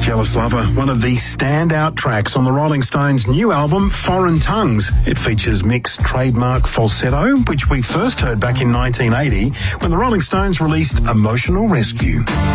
Jealous Lover, one of the standout tracks on the Rolling Stones' new album, Foreign Tongues. It features Mick's trademark falsetto, which we first heard back in 1980 when the Rolling Stones released Emotional Rescue.